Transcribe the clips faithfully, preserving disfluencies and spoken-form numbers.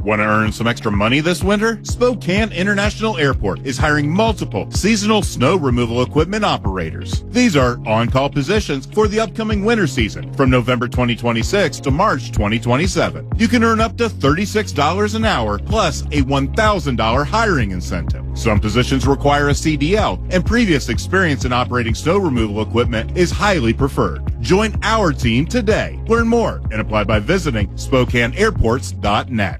Want to earn some extra money this winter? Spokane International Airport is hiring multiple seasonal snow removal equipment operators. These are on-call positions for the upcoming winter season from November twenty twenty-six to March twenty twenty-seven. You can earn up to thirty-six dollars an hour plus a one thousand dollars hiring incentive. Some positions require a C D L, and previous experience in operating snow removal equipment is highly preferred. Join our team today. Learn more and apply by visiting Spokane Airports dot net.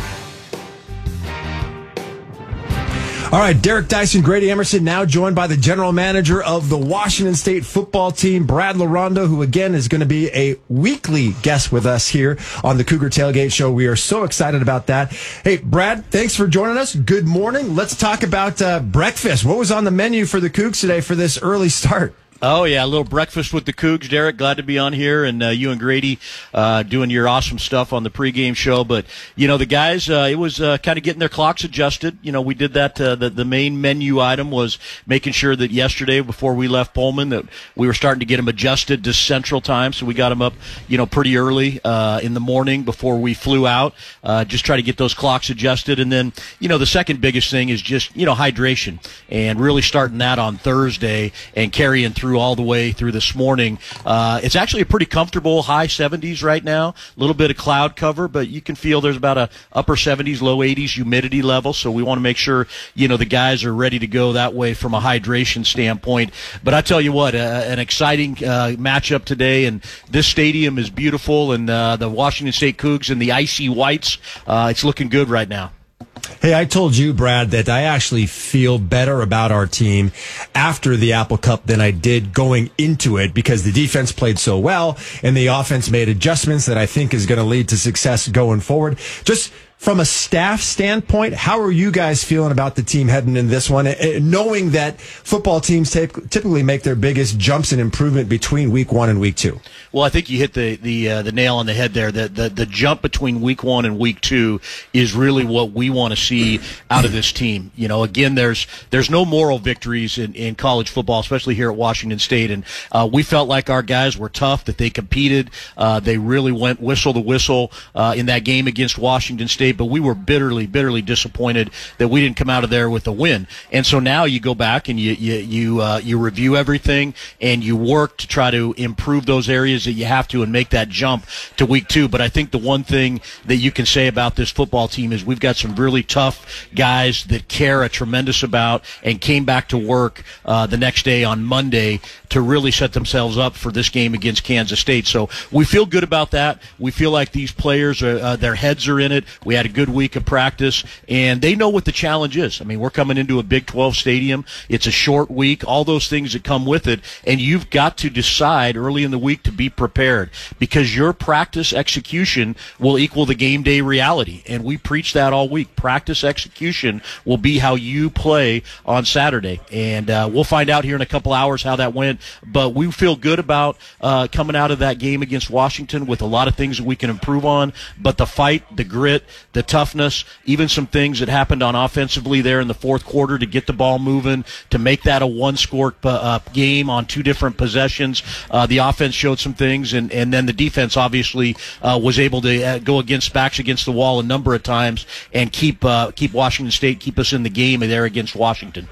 All right, Derek Dyson, Grady Emerson, now joined by the general manager of the Washington State football team, Brad LaRonda, who again is going to be a weekly guest with us here on the Cougar Tailgate Show. We are so excited about that. Hey, Brad, thanks for joining us. Good morning. Let's talk about uh, breakfast. What was on the menu for the Cougs today for this early start? Oh, yeah, a little breakfast with the Cougs. Derek, glad to be on here, and uh, you and Grady uh, doing your awesome stuff on the pregame show. But, you know, the guys, uh, it was uh, kind of getting their clocks adjusted. You know, we did that. Uh, the, the main menu item was making sure that yesterday, before we left Pullman, that we were starting to get them adjusted to Central Time. So we got them up, you know, pretty early uh, in the morning before we flew out, uh, just try to get those clocks adjusted. And then, you know, the second biggest thing is just, you know, hydration, and really starting that on Thursday and carrying through all the way through this morning. Uh, it's actually a pretty comfortable high seventies right now. A little bit of cloud cover, but you can feel there's about a upper seventies, low eighties humidity level. So we want to make sure, you know, the guys are ready to go that way from a hydration standpoint. But I tell you what, uh, an exciting uh, matchup today, and this stadium is beautiful, and uh, the Washington State Cougs and the icy whites, uh, it's looking good right now. Hey, I told you, Brad, that I actually feel better about our team after the Apple Cup than I did going into it, because the defense played so well and the offense made adjustments that I think is going to lead to success going forward. Just from a staff standpoint, how are you guys feeling about the team heading in this one, knowing that football teams typically make their biggest jumps in improvement between week one and week two? Well, I think you hit the the uh, the nail on the head there. The, the the jump between week one and week two is really what we want to see out of this team. You know, again, there's there's no moral victories in, in college football, especially here at Washington State, and uh, we felt like our guys were tough, that they competed, uh, they really went whistle to whistle uh, in that game against Washington State. But we were bitterly, bitterly disappointed that we didn't come out of there with a win. And so now you go back and you you you, uh, you review everything, and you work to try to improve those areas that you have to and make that jump to week two. But I think the one thing that you can say about this football team is we've got some really tough guys that care a tremendous about and came back to work uh, the next day on Monday to really set themselves up for this game against Kansas State. So we feel good about that. We feel like these players, are, uh, their heads are in it. We had a good week of practice, and they know what the challenge is. I mean, we're coming into a Big twelve stadium. It's a short week, all those things that come with it, and you've got to decide early in the week to be prepared, because your practice execution will equal the game day reality, and we preach that all week. Practice execution will be how you play on Saturday, and uh, we'll find out here in a couple hours how that went, but we feel good about uh, coming out of that game against Washington with a lot of things that we can improve on, but the fight, the grit, the toughness, even some things that happened on offensively there in the fourth quarter to get the ball moving, to make that a one-score uh, game on two different possessions. Uh, the offense showed some things, and, and then the defense obviously uh, was able to uh, go against backs against the wall a number of times and keep uh, keep Washington State, keep us in the game there against Washington.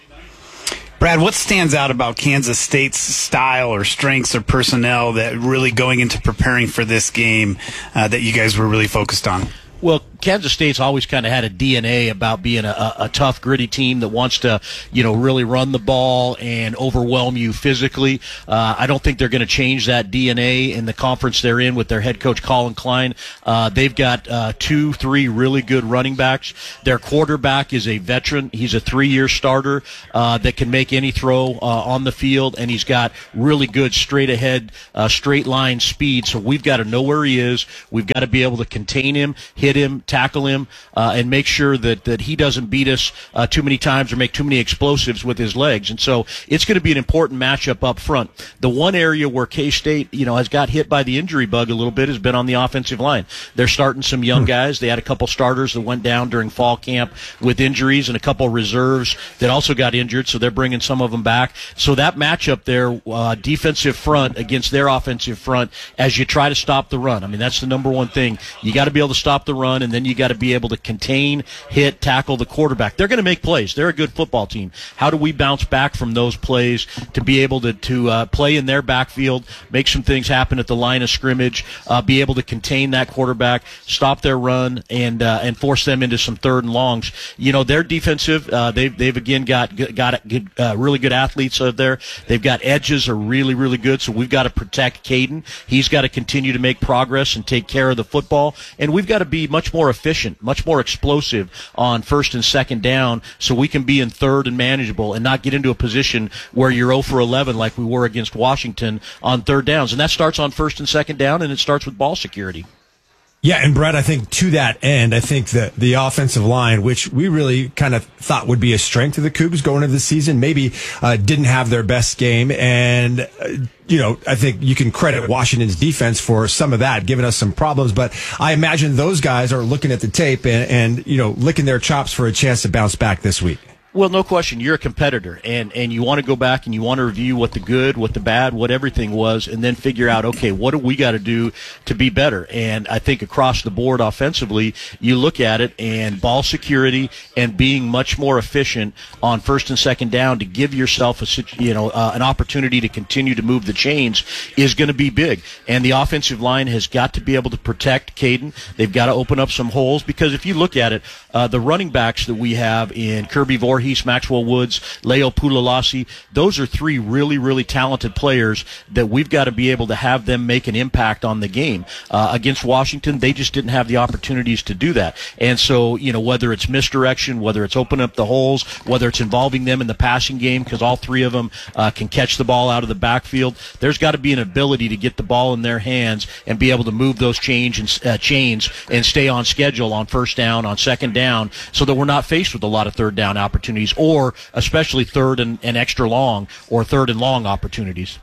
Brad, what stands out about Kansas State's style or strengths or personnel that really going into preparing for this game uh, that you guys were really focused on? Well, Kansas State's always kind of had a D N A about being a, a tough, gritty team that wants to, you know, really run the ball and overwhelm you physically. Uh, I don't think they're going to change that D N A in the conference they're in with their head coach, Colin Klein. Uh, they've got uh, two, three really good running backs. Their quarterback is a veteran. He's a three-year starter uh, that can make any throw uh, on the field, and he's got really good straight-ahead, uh, straight-line speed. So we've got to know where he is. We've got to be able to contain him, hit him, tackle him, uh, and make sure that, that he doesn't beat us uh, too many times or make too many explosives with his legs. And so it's going to be an important matchup up front. The one area where K-State, you know, has got hit by the injury bug a little bit has been on the offensive line. They're starting some young guys. They had a couple starters that went down during fall camp with injuries and a couple reserves that also got injured, so they're bringing some of them back. So that matchup there, uh, defensive front against their offensive front, as you try to stop the run. I mean, that's the number one thing. You got to be able to stop the run, and then you got to be able to contain, hit, tackle the quarterback. They're going to make plays. They're a good football team. How do we bounce back from those plays to be able to, to uh, play in their backfield, make some things happen at the line of scrimmage, uh, be able to contain that quarterback, stop their run, and uh, and force them into some third and longs. You know, they're defensive. Uh, they've they've again got got good, uh, really good athletes out there. They've got edges are really really good. So we've got to protect Caden. He's got to continue to make progress and take care of the football, and we've got to be much more efficient, much more explosive on first and second down, so we can be in third and manageable, and not get into a position where you're zero for eleven like we were against Washington on third downs. And that starts on first and second down, and it starts with ball security. Yeah, and Brett, I think to that end, I think that the offensive line, which we really kind of thought would be a strength of the Cougs going into the season, maybe uh, didn't have their best game. And, uh, you know, I think you can credit Washington's defense for some of that, giving us some problems. But I imagine those guys are looking at the tape and, and you know, licking their chops for a chance to bounce back this week. Well, no question. You're a competitor, and, and you want to go back and you want to review what the good, what the bad, what everything was, and then figure out, okay, what do we got to do to be better? And I think across the board offensively, you look at it, and ball security and being much more efficient on first and second down to give yourself a, you know, uh, an opportunity to continue to move the chains is going to be big. And the offensive line has got to be able to protect Caden. They've got to open up some holes, because if you look at it, uh, the running backs that we have in Kirby Voorhees, Maxwell Woods, Leo Pulalasi, those are three really, really talented players that we've got to be able to have them make an impact on the game. Uh, against Washington, they just didn't have the opportunities to do that. And so, you know, whether it's misdirection, whether it's opening up the holes, whether it's involving them in the passing game, because all three of them uh, can catch the ball out of the backfield, there's got to be an ability to get the ball in their hands and be able to move those chains and, uh, chains and stay on schedule on first down, on second down, so that we're not faced with a lot of third down opportunities, or especially third and, and extra long or third and long opportunities.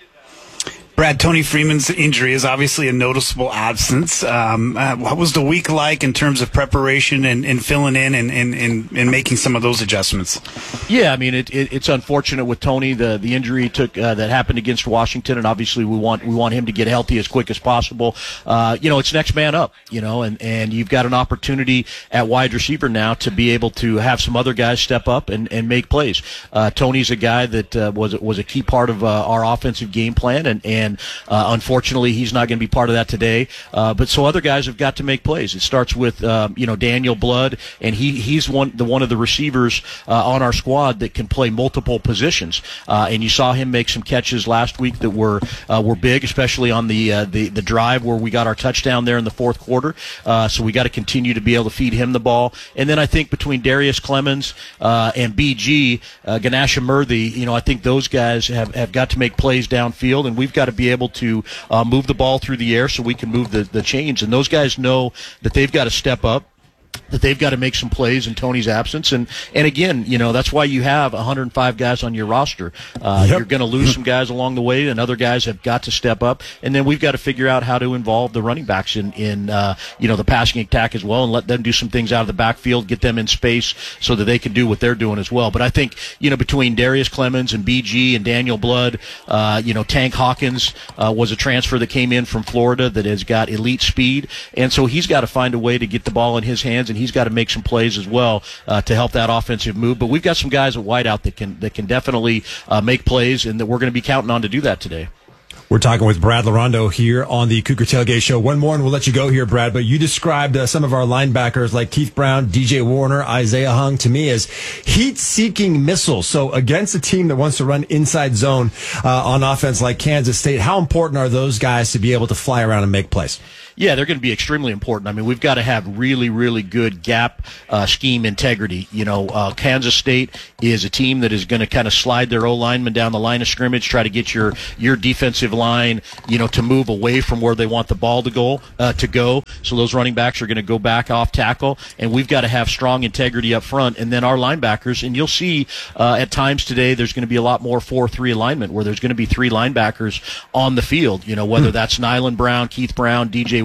Brad, Tony Freeman's injury is obviously a noticeable absence. Um, uh, what was the week like in terms of preparation and, and filling in and, and, and, and making some of those adjustments? Yeah, I mean, it, it, it's unfortunate with Tony, the the injury took uh, that happened against Washington, and obviously we want we want him to get healthy as quick as possible. Uh, you know, it's next man up, you know, and, and you've got an opportunity at wide receiver now to be able to have some other guys step up and, and make plays. Uh, Tony's a guy that uh, was was a key part of uh, our offensive game plan, and, and And uh, unfortunately, he's not going to be part of that today. Uh, but so other guys have got to make plays. It starts with um, you know Daniel Blood, and he he's one the one of the receivers uh, on our squad that can play multiple positions. Uh, and you saw him make some catches last week that were uh, were big, especially on the uh, the the drive where we got our touchdown there in the fourth quarter. Uh, so we got to continue to be able to feed him the ball. And then I think between Darius Clemens uh, and B G uh, Ganasha Murthy, you know I think those guys have have got to make plays downfield, and we've got to be able to uh, move the ball through the air so we can move the, the chains. And those guys know that they've got to step up, that they've got to make some plays in Tony's absence. And, and again, you know, that's why you have one hundred five guys on your roster. Uh, yep. You're going to lose some guys along the way, and other guys have got to step up. And then we've got to figure out how to involve the running backs in, in uh, you know, the passing attack as well, and let them do some things out of the backfield, get them in space so that they can do what they're doing as well. But I think, you know, between Darius Clemens and B G and Daniel Blood, uh, you know, Tank Hawkins uh, was a transfer that came in from Florida that has got elite speed. And so he's got to find a way to get the ball in his hands, and he's got to make some plays as well uh, to help that offensive move. But we've got some guys at wideout that can that can definitely uh, make plays, and that we're going to be counting on to do that today. We're talking with Brad Larondo here on the Cougar Tailgate Show. One more and we'll let you go here, Brad. But you described uh, some of our linebackers like Keith Brown, D J Warner, Isaiah Hung to me as heat-seeking missiles. So against a team that wants to run inside zone uh, on offense like Kansas State, how important are those guys to be able to fly around and make plays? Yeah, they're going to be extremely important. I mean, we've got to have really, really good gap uh, scheme integrity. You know, uh, Kansas State is a team that is going to kind of slide their O-lineman down the line of scrimmage, try to get your your defensive line, you know, to move away from where they want the ball to go. Uh, to go. So those running backs are going to go back off tackle, and we've got to have strong integrity up front. And then our linebackers, and you'll see uh, at times today there's going to be a lot more four three alignment where there's going to be three linebackers on the field. You know, whether that's Nyland Brown, Keith Brown, D J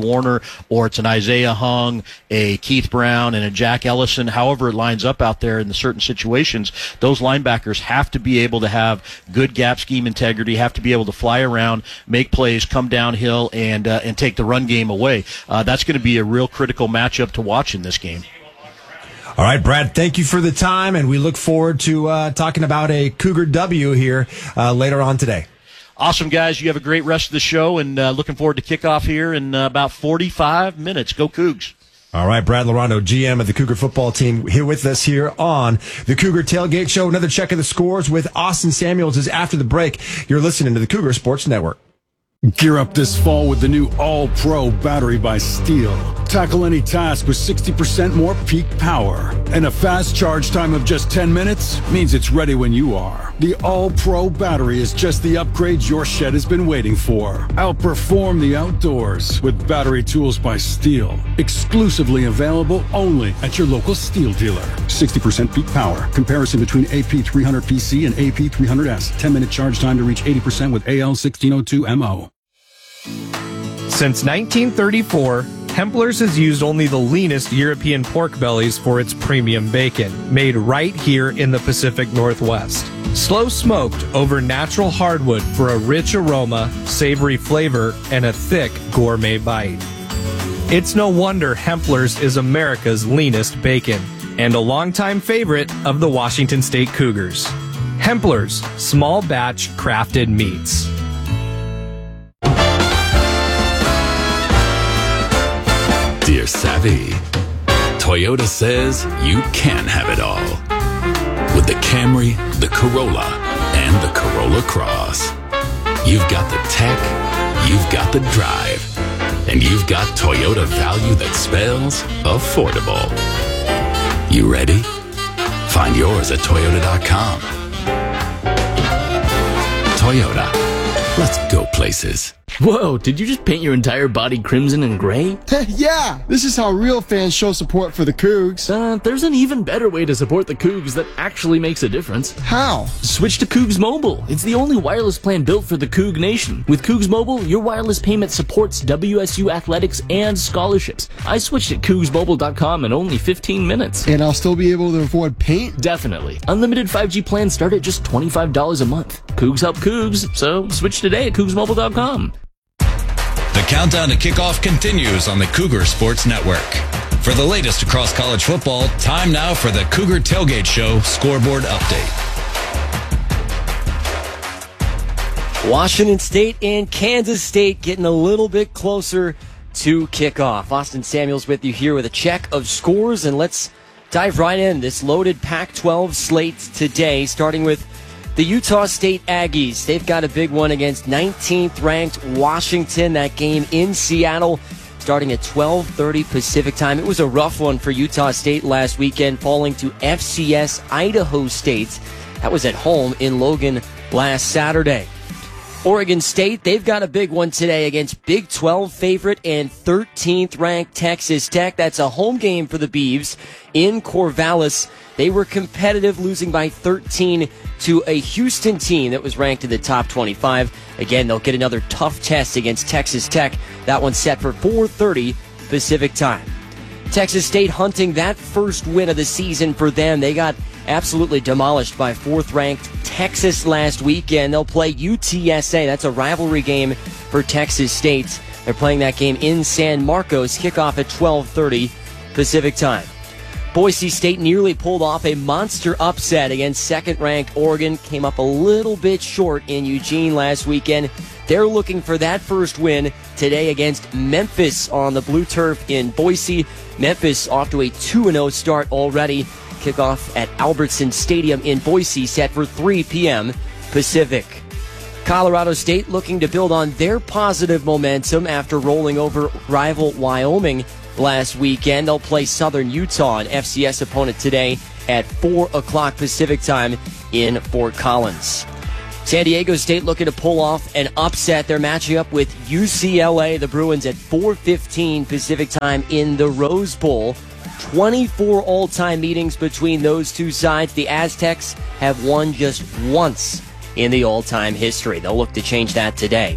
Warner, or it's an Isaiah Hung, a Keith Brown, and a Jack Ellison, however it lines up out there in the certain situations, those linebackers have to be able to have good gap scheme integrity, have to be able to fly around, make plays, come downhill, and uh, and take the run game away. Uh, that's going to be a real critical matchup to watch in this game. All right, Brad, thank you for the time, and we look forward to uh, talking about a Cougar W here uh, later on today. Awesome, guys. You have a great rest of the show, and uh, looking forward to kickoff here in uh, about forty-five minutes. Go Cougs. All right, Brad Laurando, G M of the Cougar football team, here with us here on the Cougar Tailgate Show. Another check of the scores with Austin Samuels is after the break. You're listening to the Cougar Sports Network. Gear up this fall with the new All-Pro battery by Steel. Tackle any task with sixty percent more peak power. And a fast charge time of just ten minutes means it's ready when you are. The All-Pro battery is just the upgrade your shed has been waiting for. Outperform the outdoors with battery tools by Steel. Exclusively available only at your local Steel dealer. sixty percent peak power. Comparison between A P three hundred P C and A P three hundred S. ten minute charge time to reach eighty percent with A L sixteen oh two M O. Since nineteen thirty-four, Hempler's has used only the leanest European pork bellies for its premium bacon, made right here in the Pacific Northwest. Slow smoked over natural hardwood for a rich aroma, savory flavor, and a thick gourmet bite. It's no wonder Hempler's is America's leanest bacon, and a longtime favorite of the Washington State Cougars. Hempler's, small batch crafted meats. Dear Savvy, Toyota says you can have it all. With the Camry, the Corolla, and the Corolla Cross. You've got the tech, you've got the drive, and you've got Toyota value that spells affordable. You ready? Find yours at Toyota dot com. Toyota, let's go places. Whoa, did you just paint your entire body crimson and gray? Yeah, this is how real fans show support for the Cougs. Uh, there's an even better way to support the Cougs that actually makes a difference. How? Switch to Cougs Mobile. It's the only wireless plan built for the Coug Nation. With Cougs Mobile, your wireless payment supports W S U athletics and scholarships. I switched at Cougs Mobile dot com in only fifteen minutes. And I'll still be able to afford paint? Definitely. Unlimited five G plans start at just twenty-five dollars a month. Cougs help Cougs, so switch today at Cougs Mobile dot com. The countdown to kickoff continues on the Cougar Sports Network. For the latest across college football, time now for the Cougar Tailgate Show scoreboard update. Washington State and Kansas State getting a little bit closer to kickoff. Austin Samuels with you here with a check of scores, and let's dive right in this loaded Pac twelve slate today, starting with the Utah State Aggies. They've got a big one against nineteenth ranked Washington. That game in Seattle starting at twelve thirty Pacific time. It was a rough one for Utah State last weekend, falling to F C S Idaho State. That was at home in Logan last Saturday. Oregon State, they've got a big one today against Big twelve favorite and thirteenth ranked Texas Tech. That's a home game for the Beavs in Corvallis. They were competitive, losing by thirteen to a Houston team that was ranked in the top twenty-five. Again, they'll get another tough test against Texas Tech. That one's set for four thirty Pacific time. Texas State hunting that first win of the season for them. They got absolutely demolished by fourth-ranked Texas last weekend. They'll play U T S A. That's a rivalry game for Texas State. They're playing that game in San Marcos. Kickoff at twelve thirty Pacific time. Boise State nearly pulled off a monster upset against second-ranked Oregon. Came up a little bit short in Eugene last weekend. They're looking for that first win today against Memphis on the blue turf in Boise. Memphis off to a two and oh start already. Kickoff at Albertson Stadium in Boise, set for three p.m. Pacific. Colorado State looking to build on their positive momentum after rolling over rival Wyoming last weekend. They'll play Southern Utah, an F C S opponent, today at four o'clock Pacific time in Fort Collins. San Diego State looking to pull off an upset. They're matching up with U C L A, the Bruins, at four fifteen Pacific time in the Rose Bowl. twenty-four all-time meetings between those two sides. The Aztecs have won just once in the all-time history. They'll look to change that today.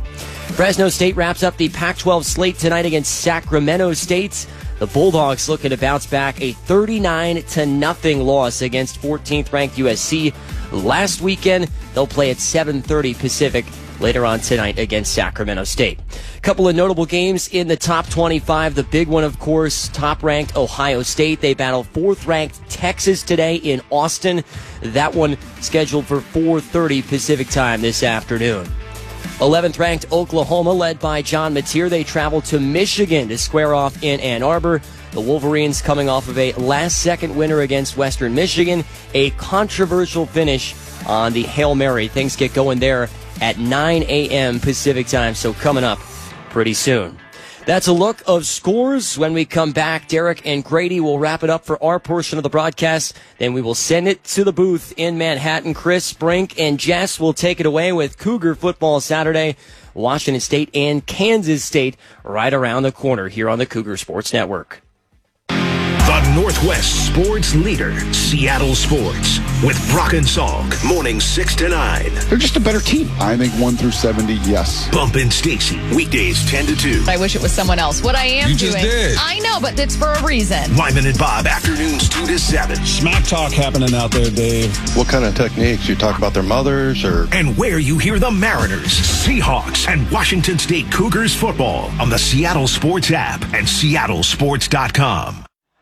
Fresno State wraps up the Pac twelve slate tonight against Sacramento State. The Bulldogs looking to bounce back a thirty-nine to nothing loss against fourteenth ranked U S C last weekend. They'll play at seven thirty Pacific later on tonight against Sacramento State. A couple of notable games in the top twenty-five. The big one, of course, top-ranked Ohio State. They battle fourth-ranked Texas today in Austin. That one scheduled for four thirty Pacific time this afternoon. eleventh-ranked Oklahoma, led by John Mateer, they travel to Michigan to square off in Ann Arbor. The Wolverines coming off of a last-second winner against Western Michigan. A controversial finish on the Hail Mary. Things get going there at nine a.m. Pacific time, so coming up pretty soon. That's a look of scores. When we come back, Derek and Grady will wrap it up for our portion of the broadcast. Then we will send it to the booth in Manhattan. Chris, Brink, and Jess will take it away with Cougar football Saturday. Washington State and Kansas State right around the corner here on the Cougar Sports Network. The Northwest sports leader, Seattle Sports, with Brock and Salk, mornings six to nine. They're just a better team. I think one through seventy, yes. Bump and Stacy, weekdays ten to two. I wish it was someone else. What I am You doing. just did. I know, but it's for a reason. Lyman and Bob, afternoons two to seven. Smack talk happening out there, Dave. What kind of techniques? You talk about their mothers or? And where you hear the Mariners, Seahawks, and Washington State Cougars football on the Seattle Sports app and seattle sports dot com.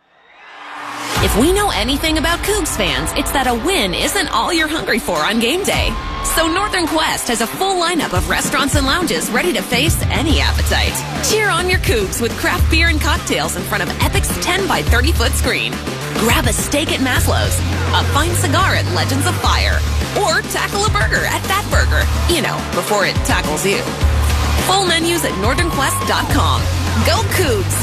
If we know anything about Cougs fans, it's that a win isn't all you're hungry for on game day. So Northern Quest has a full lineup of restaurants and lounges ready to face any appetite. Cheer on your Cougs with craft beer and cocktails in front of Epic's ten by thirty foot screen. Grab a steak at Maslow's, a fine cigar at Legends of Fire, or tackle a burger at Fat Burger, you know, before it tackles you. Full menus at northern quest dot com. Go Cougs!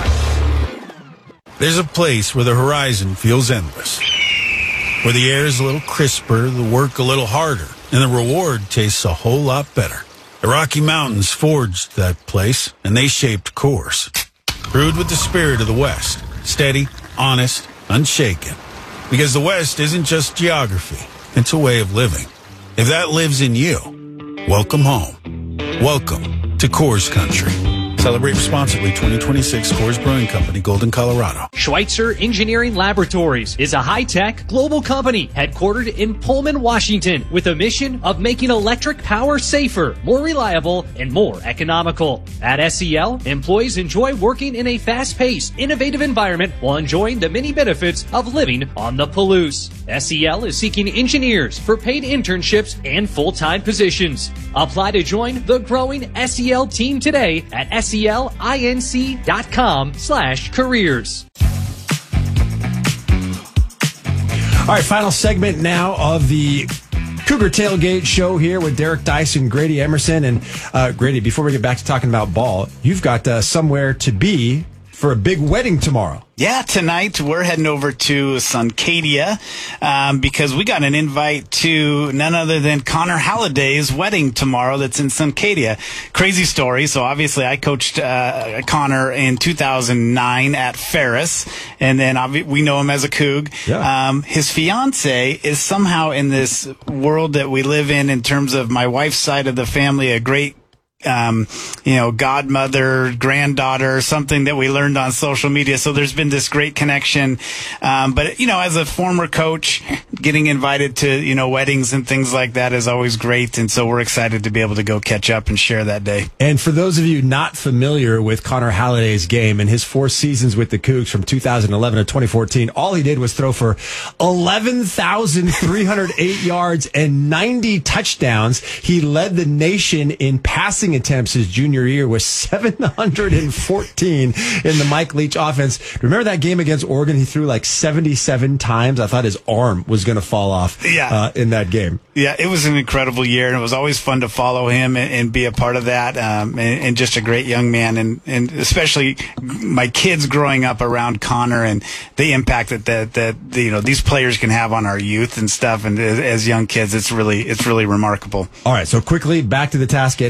There's a place where the horizon feels endless, where the air is a little crisper, the work a little harder, and the reward tastes a whole lot better. The Rocky Mountains forged that place, and they shaped course. Brewed with the spirit of the West, steady, honest, unshaken. Because the West isn't just geography, it's a way of living. If that lives in you, welcome home. Welcome to Coors Country. Celebrate responsibly. Twenty twenty-six Coors Brewing Company, Golden, Colorado. Schweitzer Engineering Laboratories is a high-tech global company headquartered in Pullman, Washington, with a mission of making electric power safer, more reliable, and more economical. At S E L, employees enjoy working in a fast-paced, innovative environment while enjoying the many benefits of living on the Palouse. S E L is seeking engineers for paid internships and full-time positions. Apply to join the growing S E L team today at selinc dot com slash careers. All right, final segment now of the Cougar Tailgate Show here with Derek Dyson, Grady Emerson. And uh, Grady, before we get back to talking about ball, you've got uh, somewhere to be for a big wedding tomorrow. Yeah, tonight we're heading over to Suncadia um, because we got an invite to none other than Connor Halliday's wedding tomorrow that's in Suncadia. Crazy story. So obviously I coached uh, Connor in two thousand nine at Ferris, and then obvi- we know him as a Coug. Yeah. Um, his fiance is somehow in this world that we live in in terms of my wife's side of the family, a great Um, you know, godmother, granddaughter, something that we learned on social media. So there's been this great connection. Um, but, you know, as a former coach, getting invited to, you know, weddings and things like that is always great. And so we're excited to be able to go catch up and share that day. And for those of you not familiar with Connor Halliday's game and his four seasons with the Cougs from two thousand eleven to twenty fourteen, all he did was throw for eleven thousand three hundred eight yards and ninety touchdowns. He led the nation in passing attempts his junior year with seven hundred fourteen in the Mike Leach offense. Remember that game against Oregon? He threw like seventy-seven times. I thought his arm was going to fall off yeah. uh, in that game. Yeah, it was an incredible year, and it was always fun to follow him and, and be a part of that, um, and, and just a great young man, and, and especially my kids growing up around Connor and the impact that, that, that you know, these players can have on our youth and stuff, and as, as young kids, it's really, it's really remarkable. All right, so quickly, back to the task at hand here.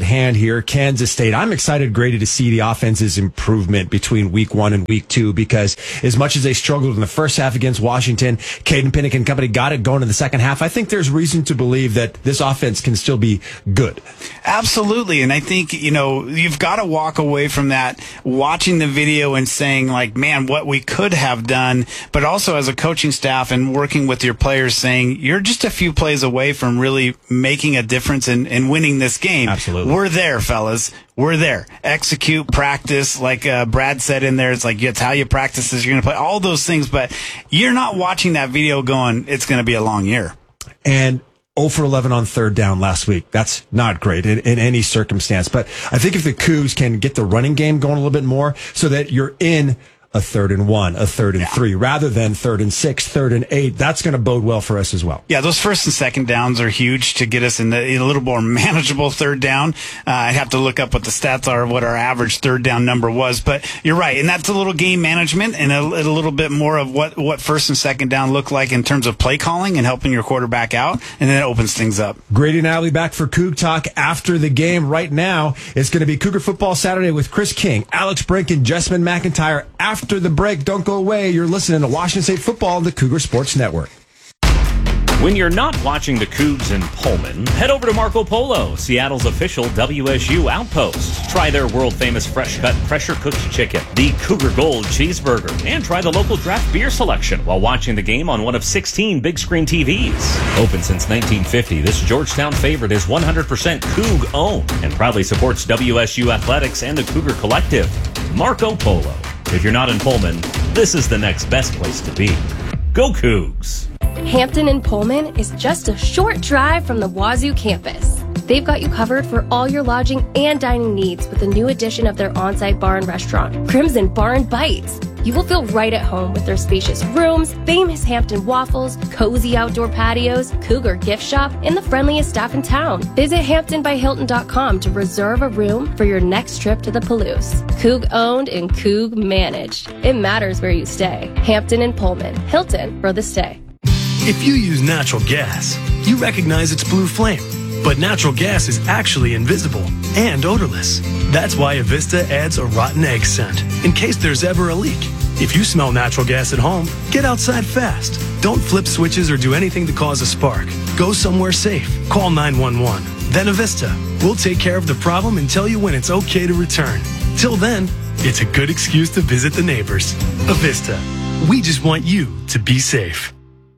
here, Kansas State. I'm excited, Grady, to see the offense's improvement between week one and week two, because as much as they struggled in the first half against Washington, Caden Pinnick and company got it going in the second half. I think there's reason to believe that this offense can still be good. Absolutely. And I think, you know, you've got to walk away from that watching the video and saying, like, man, what we could have done, but also as a coaching staff and working with your players saying, you're just a few plays away from really making a difference in, in winning this game. Absolutely. We're there, fellas. We're there. Execute, practice, like uh, Brad said in there. It's like, it's how you practice is you're going to play all those things, but you're not watching that video going, it's going to be a long year. And oh for eleven on third down last week. That's not great in, in any circumstance. But I think if the Cougs can get the running game going a little bit more so that you're in a third and one, a third and yeah. three, rather than third and six, third and eight, that's going to bode well for us as well. Yeah, those first and second downs are huge to get us in, the, in a little more manageable third down. Uh, I'd have to look up what the stats are, what our average third down number was, but you're right, and that's a little game management and a, a little bit more of what, what first and second down look like in terms of play calling and helping your quarterback out, and then it opens things up. Grady and Allie back for Coug Talk after the game. Right now, it's going to be Cougar Football Saturday with Chris King, Alex Brink, and Jessamine McIntyre. After the break, don't go away. You're listening to Washington State Football on the Cougar Sports Network. When you're not watching the Cougs in Pullman, head over to Marco Polo, Seattle's official W S U outpost. Try their world-famous fresh-cut, pressure-cooked chicken, the Cougar Gold cheeseburger, and try the local draft beer selection while watching the game on one of sixteen big-screen T Vs. Open since nineteen fifty, this Georgetown favorite is one hundred percent Coug-owned and proudly supports W S U Athletics and the Cougar Collective. Marco Polo. If you're not in Pullman, this is the next best place to be. Go Cougs! Hampton in Pullman is just a short drive from the Wazoo campus. They've got you covered for all your lodging and dining needs with a new addition of their on-site bar and restaurant, Crimson Bar and Bites. You will feel right at home with their spacious rooms, famous Hampton waffles, cozy outdoor patios, Cougar gift shop, and the friendliest staff in town. Visit hampton by hilton dot com to reserve a room for your next trip to the Palouse. Coug owned and Coug managed. It matters where you stay. Hampton and Pullman. Hilton for the stay. If you use natural gas, you recognize its blue flame. But natural gas is actually invisible and odorless. That's why Avista adds a rotten egg scent in case there's ever a leak. If you smell natural gas at home, get outside fast. Don't flip switches or do anything to cause a spark. Go somewhere safe. Call nine one one. Then Avista. We'll take care of the problem and tell you when it's okay to return. Till then, it's a good excuse to visit the neighbors. Avista. We just want you to be safe.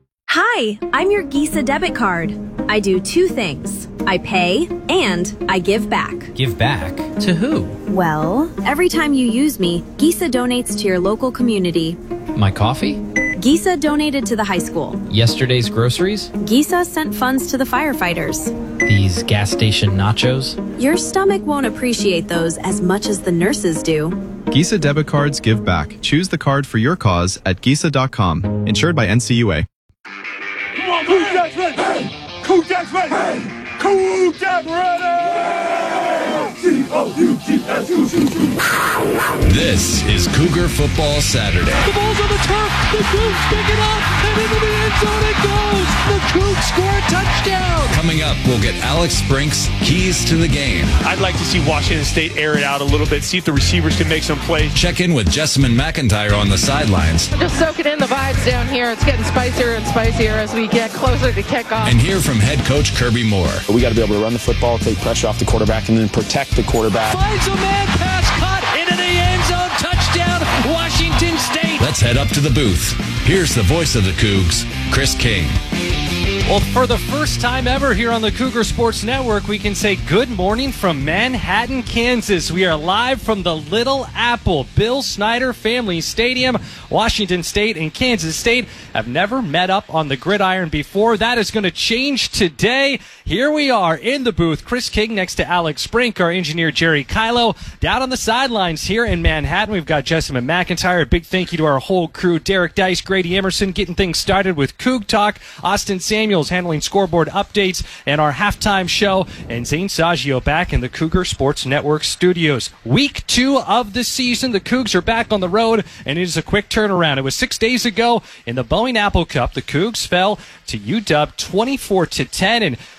Hi, I'm your Gisa debit card. I do two things. I pay and I give back. Give back? To who? Well, every time you use me, Gisa donates to your local community. My coffee? Gisa donated to the high school. Yesterday's groceries? Gisa sent funds to the firefighters. These gas station nachos? Your stomach won't appreciate those as much as the nurses do. Gisa debit cards give back. Choose the card for your cause at gisa dot com. Insured by N C U A. Come on, Coug Jack's ready! Hey! Coug Jack's ready! Hey! Coug Jack ready! C O U G S U G U. This is Cougar Football Saturday. The ball's on the turf. The Cougs pick it up, and into the end zone it goes. The Cougs score a touchdown. Coming up, we'll get Alex Brink's keys to the game. I'd like to see Washington State air it out a little bit, see if the receivers can make some plays. Check in with Jessamine McIntyre on the sidelines. Just soaking in the vibes down here. It's getting spicier and spicier as we get closer to kickoff. And hear from head coach Kirby Moore. We got to be able to run the football, take pressure off the quarterback, and then protect the quarterback. Finds a man pass cut into the end zone. Touchdown, Washington State. Let's head up to the booth. Here's the voice of the Cougs, Chris King. Well, for the first time ever here on the Cougar Sports Network, we can say good morning from Manhattan, Kansas. We are live from the Little Apple Bill Snyder Family Stadium. Washington State and Kansas State have never met up on the gridiron before. That is going to change today. Here we are in the booth. Chris King next to Alex Brink, our engineer Jerry Kylo. Down on the sidelines here in Manhattan, we've got Jessamine McIntyre. A big thank you to our whole crew. Derek Dice, Grady Emerson, getting things started with Coug Talk. Austin Samuels handling scoreboard updates and our halftime show. And Zane Saggio back in the Cougar Sports Network studios. Week two of the season. The Cougs are back on the road, and it is a quick turnaround. It was six days ago in the Boeing Apple Cup. The Cougs fell to U W twenty-four to ten, and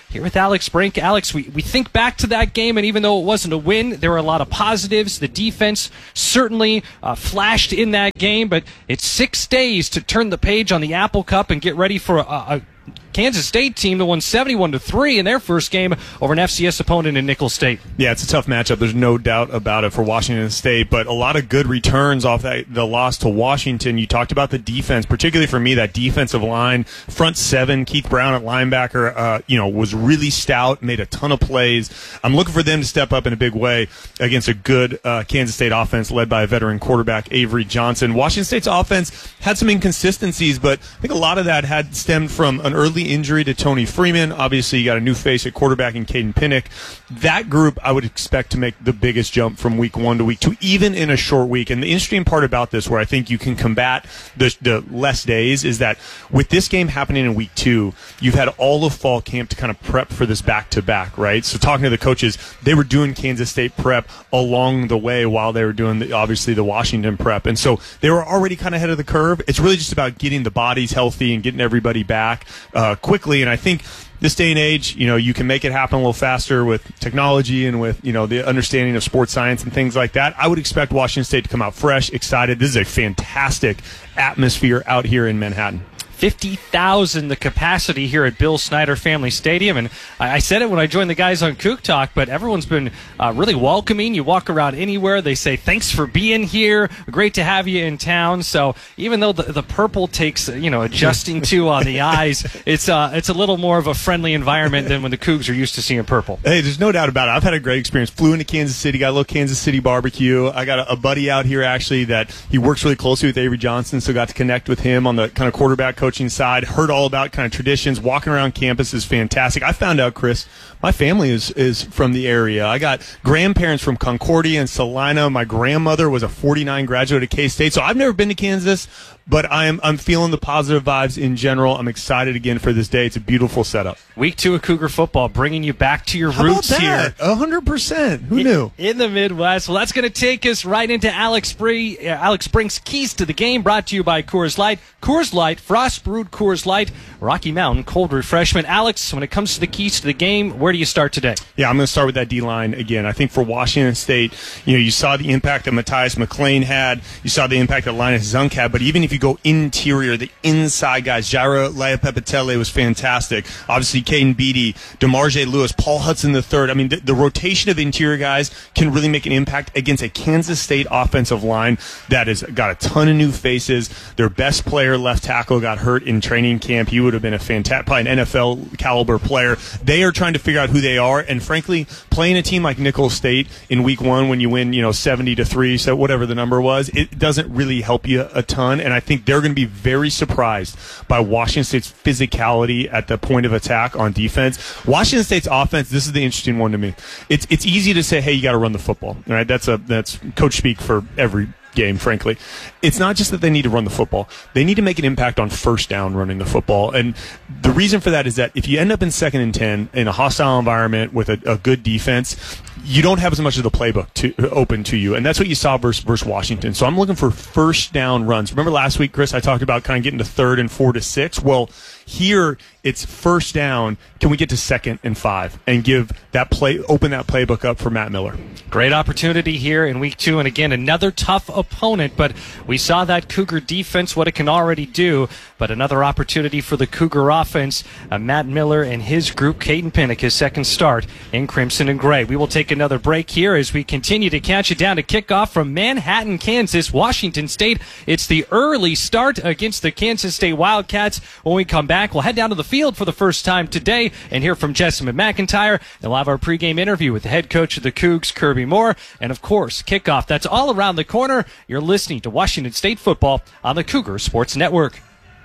here with Alex Brink. Alex, we, we think back to that game, and even though it wasn't a win, there were a lot of positives. The defense certainly uh, flashed in that game, but it's six days to turn the page on the Apple Cup and get ready for a, a Kansas State team that won seventy-one to three in their first game over an F C S opponent in Nicholls State. Yeah, it's a tough matchup. There's no doubt about it for Washington State, but a lot of good returns off that the loss to Washington. You talked about the defense, particularly for me, that defensive line, front seven, Keith Brown at linebacker, uh, you know, was really stout, made a ton of plays. I'm looking for them to step up in a big way against a good uh, Kansas State offense led by a veteran quarterback, Avery Johnson. Washington State's offense had some inconsistencies, but I think a lot of that had stemmed from an early injury to Tony Freeman. Obviously, you got a new face at quarterback in Caden Pinnock. That group, I would expect to make the biggest jump from week one to week two, even in a short week. And the interesting part about this, where I think you can combat the, the less days, is that with this game happening in week two, you've had all of fall camp to kind of prep for this back-to-back, right? So talking to the coaches, they were doing Kansas State prep along the way while they were doing, the, obviously, the Washington prep. And so they were already kind of ahead of the curve. It's really just about getting the bodies healthy and getting everybody back uh, quickly. And I think this day and age, you know, you can make it happen a little faster with technology and with, you know, the understanding of sports science and things like that. I would expect Washington State to come out fresh, excited. This is a fantastic atmosphere out here in Manhattan. fifty thousand the capacity here at Bill Snyder Family Stadium. And I said it when I joined the guys on Kook Talk, but everyone's been uh, really welcoming. You walk around anywhere, they say, thanks for being here. Great to have you in town. So even though the, the purple takes, you know, adjusting to on the eyes, it's uh, it's a little more of a friendly environment than when the Cougs are used to seeing purple. Hey, there's no doubt about it. I've had a great experience. Flew into Kansas City, got a little Kansas City barbecue. I got a, a buddy out here, actually, that he works really closely with Avery Johnson, so got to connect with him on the kind of quarterback coaching side. Heard all about kind of traditions. Walking around campus is fantastic. I found out, Chris, my family is, is from the area. I got grandparents from Concordia and Salina. My grandmother was a forty-nine graduate at K-State. So I've never been to Kansas, but I'm I'm feeling the positive vibes in general. I'm excited again for this day. It's a beautiful setup. Week two of Cougar football, bringing you back to your How roots about here. that? one hundred percent. Who in, knew? In the Midwest. Well, that's going to take us right into Alex, Bree, uh, Alex Brink's Keys to the Game, brought to you by Coors Light. Coors Light, frost brewed Coors Light, Rocky Mountain cold refreshment. Alex, when it comes to the keys to the game, where do you start today? Yeah, I'm going to start with that D-line again. I think for Washington State, you know, you saw the impact that Matthias McLean had. You saw the impact that Linus Zunk had. But even if you go interior, the inside guys, Jairo Leapepetele was fantastic. Obviously, Caden Beatty, DeMarge Lewis, Paul Hudson the third. I mean, the, the rotation of interior guys can really make an impact against a Kansas State offensive line that has got a ton of new faces. Their best player, left tackle, got hurt in training camp. He would have been a fantastic, probably an N F L caliber player. They are trying to figure out who they are, and frankly, playing a team like Nicholls State in week one when you win, you know, seventy to three, so whatever the number was, it doesn't really help you a ton. And I think they're going to be very surprised by Washington State's physicality at the point of attack on defense. Washington State's offense, this is the interesting one to me. It's it's easy to say, hey, you got to run the football, right? That's a that's coach speak for every game, frankly. It's not just that they need to run the football. They need to make an impact on first down running the football. And the reason for that is that if you end up in second and ten in a hostile environment with a, a good defense, you don't have as much of the playbook to, open to you. And that's what you saw versus, versus Washington. So I'm looking for first down runs. Remember last week, Chris, I talked about kind of getting to third and four to six? Well, here it's first down. Can we get to second and five and give that play, open that playbook up for Matt Miller? Great opportunity here in week two. And again, another tough opponent, but we saw that Cougar defense, what it can already do. But another opportunity for the Cougar offense. Uh, Matt Miller and his group, Caden Pinnock, his second start in Crimson and Gray. We will take another break here as we continue to catch it down to kickoff from Manhattan, Kansas, Washington State. It's the early start against the Kansas State Wildcats. When we come back, we'll head down to the field for the first time today and hear from Jessamine McIntyre. And we'll have our pregame interview with the head coach of the Cougs, Kirby Moore. And, of course, kickoff. That's all around the corner. You're listening to Washington State football on the Cougar Sports Network.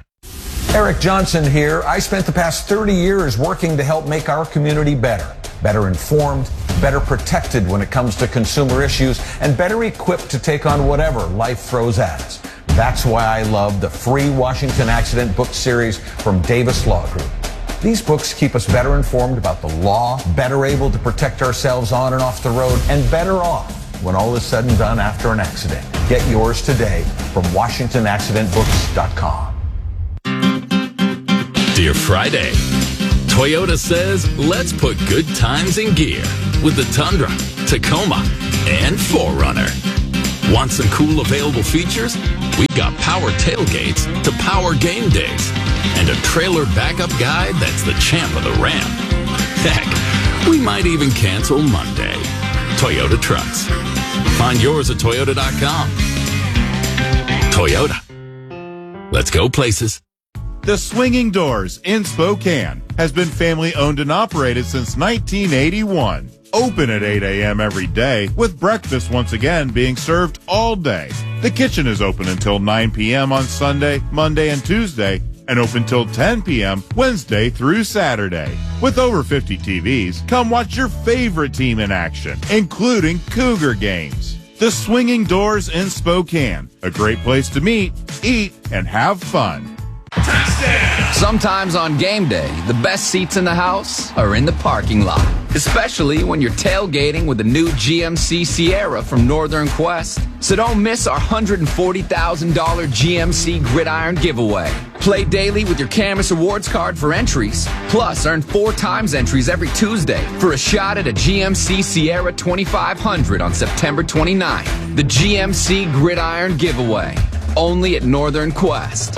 Eric Johnson here. I spent the past thirty years working to help make our community better. Better informed, better protected when it comes to consumer issues, and better equipped to take on whatever life throws at us. That's why I love the free Washington Accident book series from Davis Law Group. These books keep us better informed about the law, better able to protect ourselves on and off the road, and better off when all is said and done after an accident. Get yours today from Washington Accident Books dot com. Dear Friday, Toyota says, let's put good times in gear with the Tundra, Tacoma, and four runner. Want some cool available features? We got power tailgates to power game days and a trailer backup guide that's the champ of the ramp. Heck, we might even cancel Monday. Toyota Trucks. Find yours at toyota dot com. Toyota. Let's go places. The Swinging Doors in Spokane has been family owned and operated since nineteen eighty-one. Open at eight a.m. every day, with breakfast once again being served all day. The kitchen is open until nine p.m. on Sunday, Monday, and Tuesday, and open till ten p.m. Wednesday through Saturday. With over fifty T Vs, come watch your favorite team in action, including Cougar games. The Swinging Doors in Spokane, a great place to meet, eat, and have fun. Sometimes on game day, the best seats in the house are in the parking lot, especially when you're tailgating with the new G M C Sierra from Northern Quest. So don't miss our one hundred forty thousand dollars G M C Gridiron giveaway. Play daily with your Camus Rewards card for entries. Plus, earn four times entries every Tuesday for a shot at a G M C Sierra twenty-five hundred on September twenty-ninth. The G M C Gridiron giveaway. Only at Northern Quest.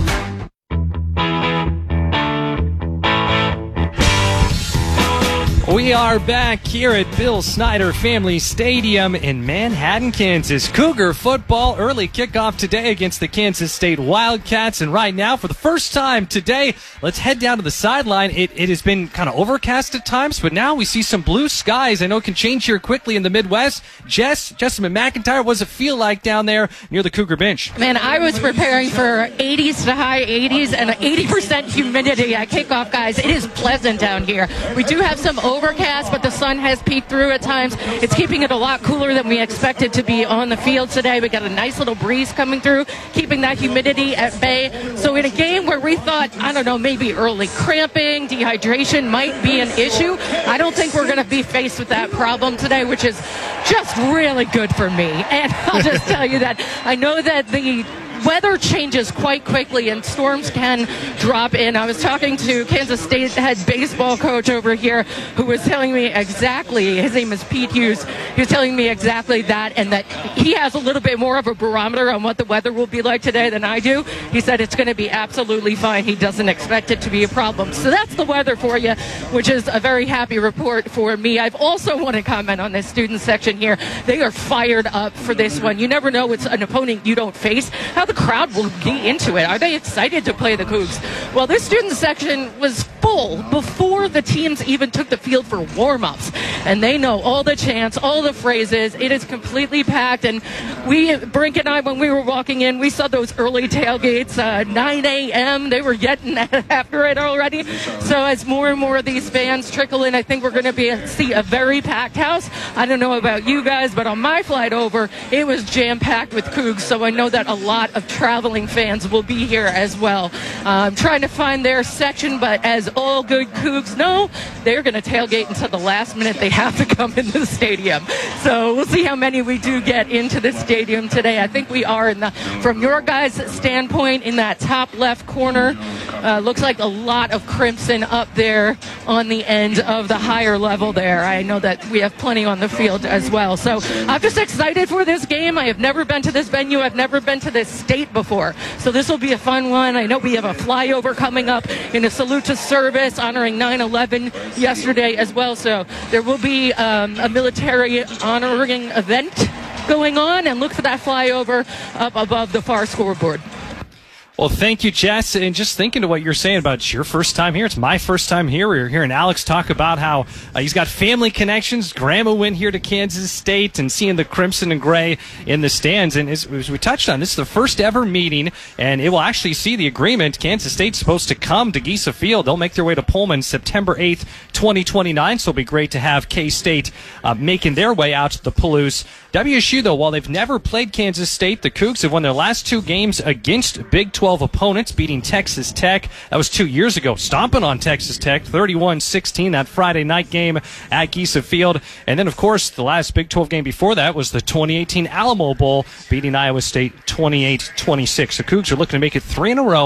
We are back here at Bill Snyder Family Stadium in Manhattan, Kansas. Cougar football early kickoff today against the Kansas State Wildcats. And right now, for the first time today, let's head down to the sideline. It, it has been kind of overcast at times, but now we see some blue skies. I know it can change here quickly in the Midwest. Jess, Jessamine McIntyre, what does it feel like down there near the Cougar bench? Man, I was preparing for eighties to high eighties and eighty percent humidity at kickoff, guys. It is pleasant down here. We do have some overcast, but the sun has peeked through at times. It's keeping it a lot cooler than we expected to be on the field today. We got a nice little breeze coming through, keeping that humidity at bay. So in a game where we thought, I don't know, maybe early cramping, dehydration might be an issue, I don't think we're going to be faced with that problem today, which is just really good for me. And I'll just tell you that I know that the weather changes quite quickly and storms can drop in. I was talking to Kansas State head baseball coach over here who was telling me exactly, his name is Pete Hughes, he was telling me exactly that, and that he has a little bit more of a barometer on what the weather will be like today than I do. He said it's going to be absolutely fine. He doesn't expect it to be a problem. So that's the weather for you, which is a very happy report for me. I've also want to comment on this student section here. They are fired up for this one. You never know it's an opponent you don't face. How the crowd will be into it. Are they excited to play the Cougs? Well, this student section was full before the teams even took the field for warm-ups, and they know all the chants, all the phrases. It is completely packed, and we, Brink and I, when we were walking in, we saw those early tailgates, uh, nine a.m. They were getting after it already. So as more and more of these fans trickle in, I think we're going to be see a very packed house. I don't know about you guys, but on my flight over, it was jam-packed with Cougs, so I know that a lot of traveling fans will be here as well. Uh, I'm trying to find their section, but as all good Cougs know, they're going to tailgate until the last minute they have to come into the stadium. So we'll see how many we do get into the stadium today. I think we are, in the, from your guys' standpoint, in that top left corner. Uh, looks like a lot of crimson up there on the end of the higher level there. I know that we have plenty on the field as well. So I'm just excited for this game. I have never been to this venue. I've never been to this state before. So this will be a fun one. I know we have a flyover coming up in a salute to service honoring nine eleven yesterday as well. So there will be um, a military honoring event going on, and look for that flyover up above the far scoreboard. Well, thank you, Jess. And just thinking to what you're saying about it's your first time here, it's my first time here. We were hearing Alex talk about how uh, he's got family connections. Grandma went here to Kansas State and seeing the crimson and gray in the stands. And as, as we touched on, this is the first ever meeting, and it will actually see the agreement. Kansas State's supposed to come to Giesa Field. They'll make their way to Pullman September eighth, twenty twenty-nine. So it'll be great to have K-State uh, making their way out to the Palouse. W S U, though, while they've never played Kansas State, the Cougs have won their last two games against Big twelve opponents, beating Texas Tech. That was two years ago, stomping on Texas Tech, thirty-one sixteen, that Friday night game at Giesa Field. And then, of course, the last Big twelve game before that was the twenty eighteen Alamo Bowl, beating Iowa State twenty-eight twenty-six. The Cougs are looking to make it three in a row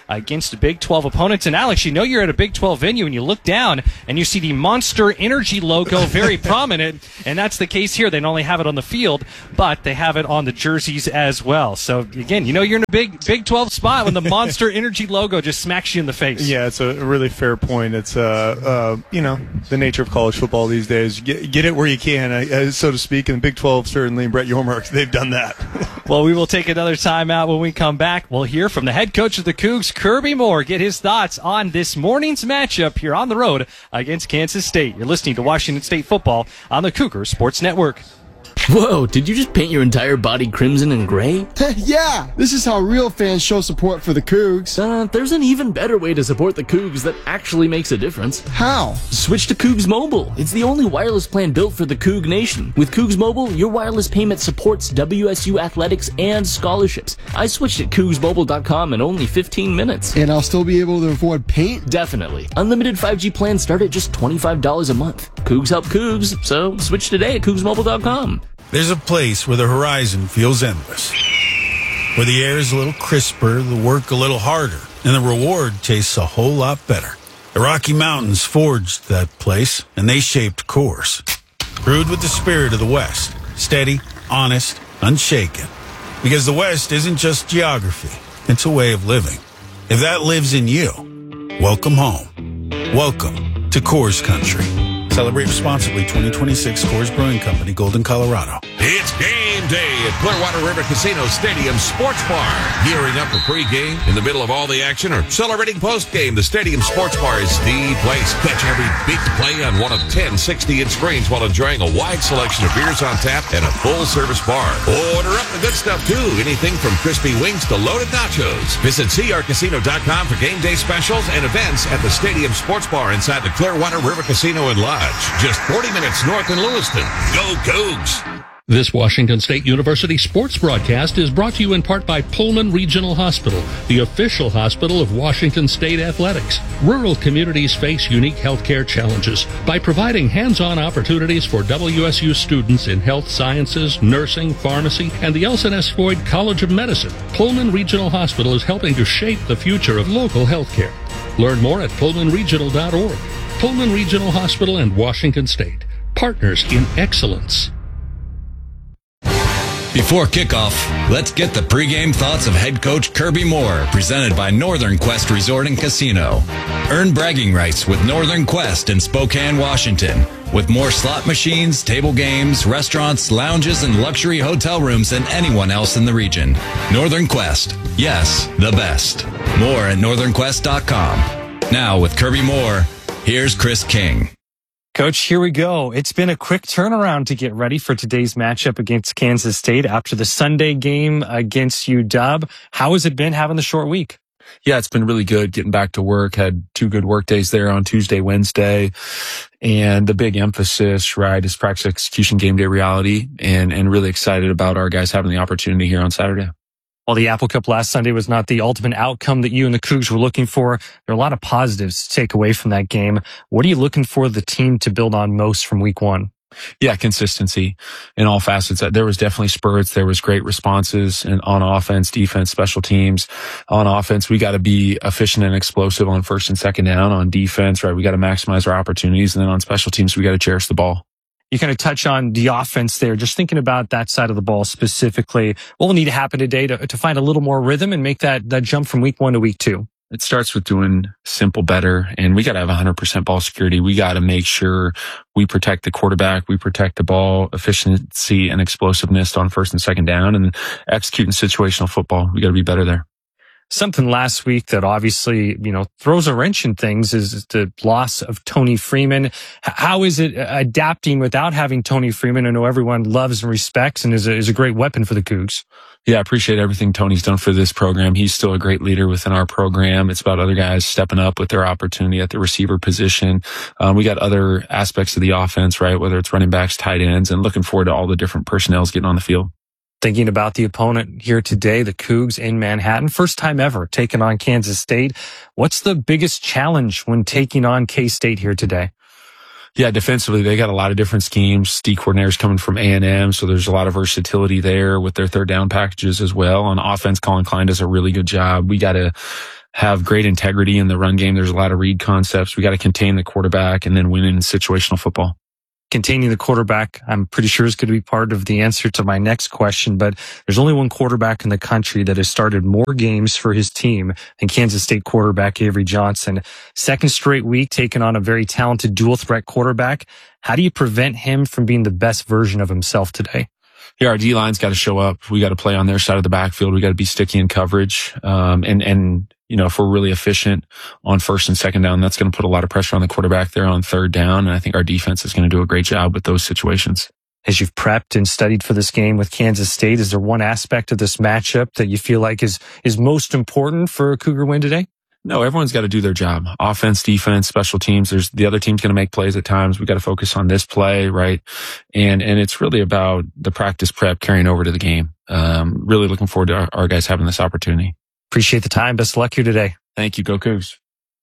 against Big twelve opponents. And Alex, you know you're at a Big twelve venue and you look down and you see the Monster Energy logo very prominent, and that's the case here. They not only have it on the field, but they have it on the jerseys as well. So again, you know you're in a big Big twelve spot when the Monster Energy logo just smacks you in the face. Yeah, it's a really fair point. It's uh, uh you know the nature of college football these days. Get, get it where you can, uh, so to speak. And the Big twelve certainly, and Brett Yormark, they've done that. Well, we will take another time out. When we come back, we'll hear from the head coach of the Cougs, Kirby Moore, get his thoughts on this morning's matchup here on the road against Kansas State. You're listening to Washington State football on the Cougar Sports Network. Whoa, did you just paint your entire body crimson and gray? Yeah, this is how real fans show support for the Cougs. Uh, there's an even better way to support the Cougs that actually makes a difference. How? Switch to Cougs Mobile. It's the only wireless plan built for the Coug Nation. With Cougs Mobile, your wireless payment supports W S U athletics and scholarships. I switched at cougs mobile dot com in only fifteen minutes. And I'll still be able to afford paint? Definitely. Unlimited five G plans start at just twenty-five dollars a month. Cougs help Cougs, so switch today at cougs mobile dot com. There's a place where the horizon feels endless, where the air is a little crisper, the work a little harder, and the reward tastes a whole lot better. The Rocky Mountains forged that place, and they shaped Coors. Brewed with the spirit of the West, steady, honest, unshaken. Because the West isn't just geography, it's a way of living. If that lives in you, welcome home. Welcome to Coors Country. Celebrate responsibly. twenty twenty-six Coors Brewing Company, Golden, Colorado. It's game day at Clearwater River Casino Stadium Sports Bar. Gearing up for pregame, in the middle of all the action, or celebrating postgame, the Stadium Sports Bar is the place. Catch every big play on one of ten sixty-inch screens while enjoying a wide selection of beers on tap and a full-service bar. Order up the good stuff, too. Anything from crispy wings to loaded nachos. Visit c r casino dot com for game day specials and events at the Stadium Sports Bar inside the Clearwater River Casino and Lodge. Just forty minutes north in Lewiston. Go Cougs! This Washington State University sports broadcast is brought to you in part by Pullman Regional Hospital, the official hospital of Washington State Athletics. Rural communities face unique healthcare challenges. By providing hands-on opportunities for W S U students in health sciences, nursing, pharmacy, and the Elson S. Floyd College of Medicine, Pullman Regional Hospital is helping to shape the future of local healthcare. Learn more at pullman regional dot org. Pullman Regional Hospital and Washington State, partners in excellence. Before kickoff, let's get the pregame thoughts of head coach Kirby Moore, presented by Northern Quest Resort and Casino. Earn bragging rights with Northern Quest in Spokane, Washington, with more slot machines, table games, restaurants, lounges, and luxury hotel rooms than anyone else in the region. Northern Quest. Yes, the best. More at northern quest dot com. Now with Kirby Moore, here's Chris King. Coach, here we go. It's been a quick turnaround to get ready for today's matchup against Kansas State after the Sunday game against U W. How has it been having the short week? Yeah, it's been really good getting back to work. Had two good work days there on Tuesday, Wednesday. And the big emphasis, right, is practice execution, game day reality, and, and really excited about our guys having the opportunity here on Saturday. While the Apple Cup last Sunday was not the ultimate outcome that you and the Cougs were looking for, there are a lot of positives to take away from that game. What are you looking for the team to build on most from week one? Yeah, consistency in all facets. There was definitely spurts. There was great responses and on offense, defense, special teams. On offense, we got to be efficient and explosive on first and second down. On defense, right, we got to maximize our opportunities. And then on special teams, we got to cherish the ball. You kind of touch on the offense there. Just thinking about that side of the ball specifically, what will need to happen today to, to find a little more rhythm and make that, that jump from week one to week two? It starts with doing simple better, and we got to have one hundred percent ball security. We got to make sure we protect the quarterback, we protect the ball, efficiency and explosiveness on first and second down, and executing situational football. We got to be better there. Something last week that obviously, you know, throws a wrench in things is the loss of Tony Freeman. How is it adapting without having Tony Freeman? I know everyone loves and respects and is a, is a great weapon for the Cougs. Yeah, I appreciate everything Tony's done for this program. He's still a great leader within our program. It's about other guys stepping up with their opportunity at the receiver position. Um, we got other aspects of the offense, right? Whether it's running backs, tight ends, and looking forward to all the different personnels getting on the field. Thinking about the opponent here today, the Cougs in Manhattan, first time ever taking on Kansas State. What's the biggest challenge when taking on K-State here today? Yeah, defensively, they got a lot of different schemes. D coordinators coming from A and M, so there's a lot of versatility there with their third down packages as well. On offense, Colin Klein does a really good job. We got to have great integrity in the run game. There's a lot of read concepts. We got to contain the quarterback and then win in situational football. Containing the quarterback, I'm pretty sure is going to be part of the answer to my next question, but there's only one quarterback in the country that has started more games for his team than Kansas State quarterback Avery Johnson. Second straight week taking on a very talented dual threat quarterback. How do you prevent him from being the best version of himself today? Yeah, our D-line's got to show up. We got to play on their side of the backfield. We got to be sticky in coverage. Um, and, and, you know, if we're really efficient on first and second down, that's going to put a lot of pressure on the quarterback there on third down. And I think our defense is going to do a great job with those situations. As you've prepped and studied for this game with Kansas State, is there one aspect of this matchup that you feel like is, is most important for a Cougar win today? No, everyone's got to do their job. Offense, defense, special teams. There's the other team's going to make plays at times. We got to focus on this play, right? And and it's really about the practice prep carrying over to the game. Um, really looking forward to our, our guys having this opportunity. Appreciate the time. Best of luck here today. Thank you. Go Cougs.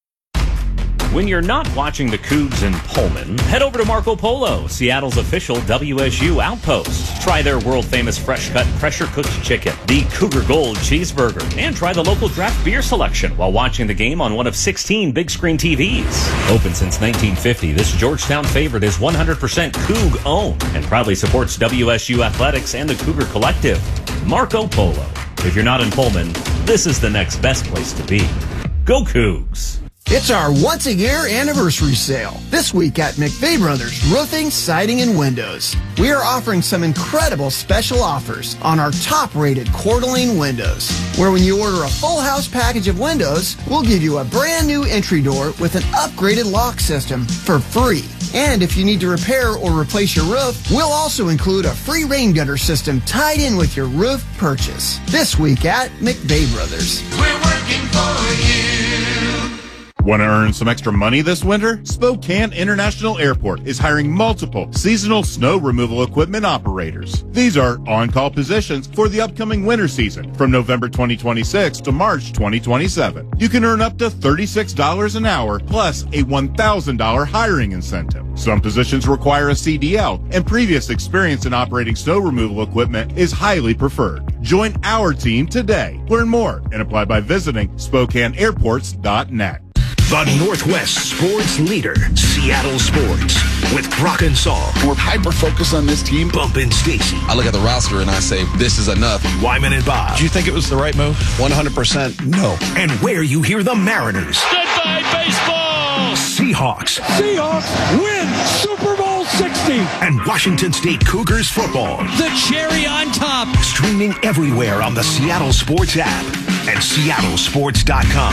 When you're not watching the Cougs in Pullman, head over to Marco Polo, Seattle's official W S U outpost. Try their world-famous fresh-cut, pressure-cooked chicken, the Cougar Gold cheeseburger, and try the local draft beer selection while watching the game on one of sixteen big-screen T Vs. Open since nineteen fifty, this Georgetown favorite is one hundred percent Coug-owned and proudly supports W S U Athletics and the Cougar Collective. Marco Polo. If you're not in Pullman, this is the next best place to be. Go Cougs! It's our once-a-year anniversary sale. This week at McVeigh Brothers Roofing, Siding, and Windows. We are offering some incredible special offers on our top-rated Coeur-d'Alene windows, where when you order a full house package of windows, we'll give you a brand new entry door with an upgraded lock system for free. And if you need to repair or replace your roof, we'll also include a free rain gutter system tied in with your roof purchase. This week at McVeigh Brothers. We're working for you. Want to earn some extra money this winter? Spokane International Airport is hiring multiple seasonal snow removal equipment operators. These are on-call positions for the upcoming winter season from November twenty twenty-six to March twenty twenty-seven. You can earn up to thirty-six dollars an hour plus a one thousand dollars hiring incentive. Some positions require a C D L, and previous experience in operating snow removal equipment is highly preferred. Join our team today. Learn more and apply by visiting Spokane Airports dot net. The Northwest sports leader, Seattle Sports, with Brock and Saul. We're hyper-focused on this team. Bump and Stacy. I look at the roster and I say, this is enough. Wyman and Bob. Do you think it was the right move? one hundred percent no. And where you hear the Mariners. Goodbye, baseball! Seahawks. Seahawks win Super Bowl sixty. And Washington State Cougars football. The cherry on top. Streaming everywhere on the Seattle Sports app and Seattle Sports dot com.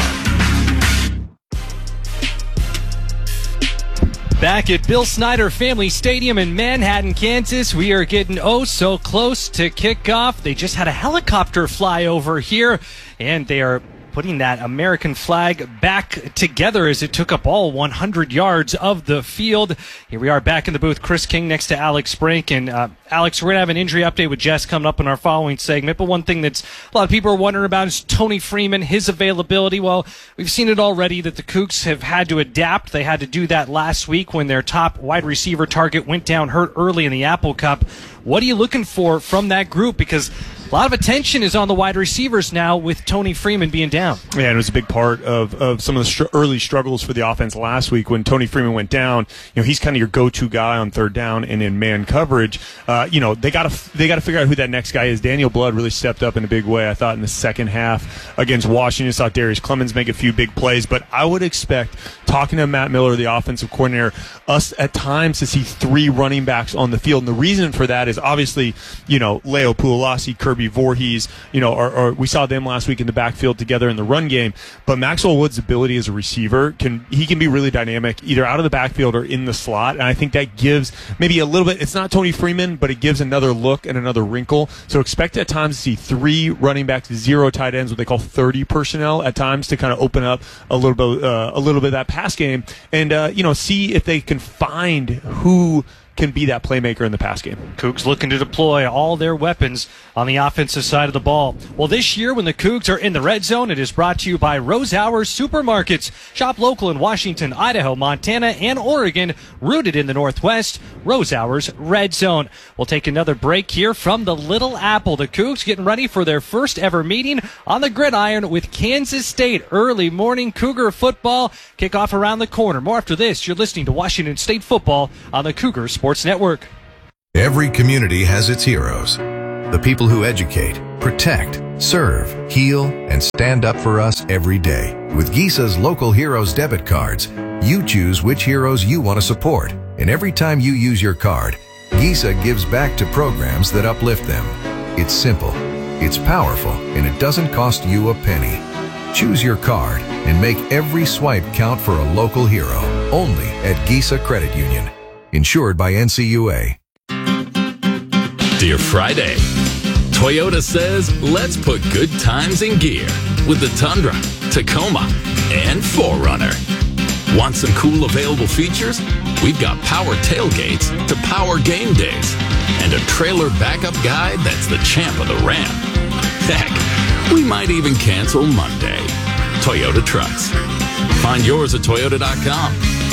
Back at Bill Snyder Family Stadium in Manhattan, Kansas, we are getting oh so close to kickoff. They just had a helicopter fly over here, and they are putting that American flag back together as it took up all one hundred yards of the field. Here we are back in the booth. Chris King next to Alex Brink. And uh, Alex, we're going to have an injury update with Jess coming up in our following segment. But one thing that's a lot of people are wondering about is Tony Freeman, his availability. Well, we've seen it already that the Cougs have had to adapt. They had to do that last week when their top wide receiver target went down hurt early in the Apple Cup. What are you looking for from that group? Because a lot of attention is on the wide receivers now with Tony Freeman being down. Yeah, and it was a big part of, of some of the str- early struggles for the offense last week when Tony Freeman went down. You know, he's kind of your go-to guy on third down and in man coverage. Uh, you know, they got to they got to figure out who that next guy is. Daniel Blood really stepped up in a big way, I thought, in the second half against Washington. I saw Darius Clemens make a few big plays, but I would expect, talking to Matt Miller, the offensive coordinator, us at times to see three running backs on the field. And the reason for that is obviously, you know, Leo Puolasi, Kirby Voorhees, you know, or, or we saw them last week in the backfield together in the run game. But Maxwell Wood's ability as a receiver, can he can be really dynamic either out of the backfield or in the slot. And I think that gives maybe a little bit, it's not Tony Freeman, but it gives another look and another wrinkle. So expect at times to see three running backs, zero tight ends, what they call thirty personnel at times to kind of open up a little bit, uh, a little bit of that pass game and, uh, you know, see if they can find who can be that playmaker in the pass game. Cougs looking to deploy all their weapons on the offensive side of the ball. Well, this year when the Cougs are in the red zone, it is brought to you by Rosauer Supermarkets. Shop local in Washington, Idaho, Montana, and Oregon, rooted in the Northwest. Rosauer's Red Zone. We'll take another break here from the Little Apple. The Cougs getting ready for their first ever meeting on the gridiron with Kansas State. Early morning Cougar football kickoff around the corner. More after this. You're listening to Washington State football on the Cougar Sports Network. Every community has its heroes. The people who educate, protect, serve, heal, and stand up for us every day. With Gisa's Local Heroes debit cards, you choose which heroes you want to support. And every time you use your card, Gisa gives back to programs that uplift them. It's simple, it's powerful, and it doesn't cost you a penny. Choose your card and make every swipe count for a local hero. Only at Gisa Credit Union. Insured by N C U A. Dear Friday, Toyota says let's put good times in gear with the Tundra, Tacoma, and four runner. Want some cool available features? We've got power tailgates to power game days and a trailer backup guide that's the champ of the ramp. Heck, we might even cancel Monday. Toyota Trucks. Find yours at toyota dot com.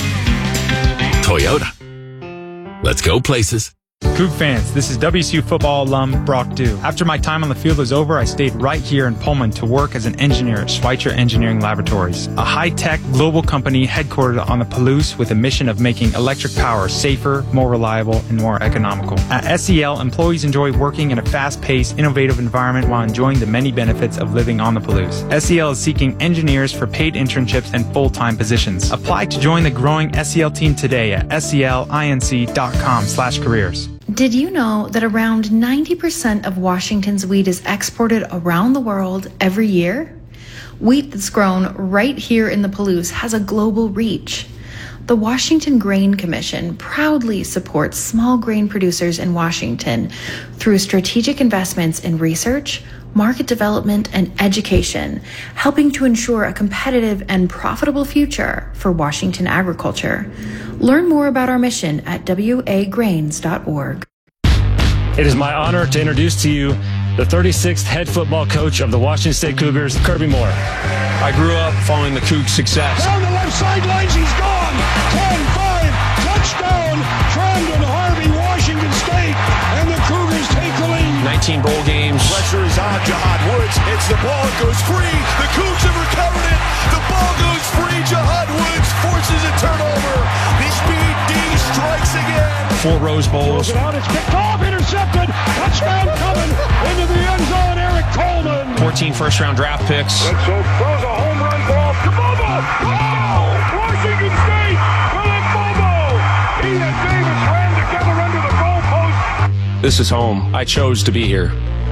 Toyota. Let's go places. Coug fans, this is W S U football alum Brock Dew. After my time on the field was over, I stayed right here in Pullman to work as an engineer at Schweitzer Engineering Laboratories, a high-tech global company headquartered on the Palouse with a mission of making electric power safer, more reliable, and more economical. At S E L, employees enjoy working in a fast-paced, innovative environment while enjoying the many benefits of living on the Palouse. S E L is seeking engineers for paid internships and full-time positions. Apply to join the growing S E L team today at selinc dot com slash careers. Did you know that around ninety percent of Washington's wheat is exported around the world every year? Wheat that's grown right here in the Palouse has a global reach. The Washington Grain Commission proudly supports small grain producers in Washington through strategic investments in research, market development, and education, helping to ensure a competitive and profitable future for Washington agriculture. Learn more about our mission at w a grains dot org. It is my honor to introduce to you the thirty-sixth head football coach of the Washington State Cougars, Kirby Moore. I grew up following the Cougs' success. Down the left sidelines, he's gone. ten five, touchdown, Trandon Harvey, Washington State, and the Cougars take the lead. nineteen bowl games. Pressure is on Jahad Woods. It's the ball, it goes free. The Cougs have recovered it. The ball goes free. Jahad Woods forces a turnover. The speed D strikes again. Four Rose Bowls. It out, it's picked off, intercepted. Touchdown coming into the end zone, Eric Coleman. fourteen first-round draft picks. And so throws a home run ball to Bobo. Oh! Washington State with Bobo. He and Davis ran together under the goalpost. This is home. I chose to be here.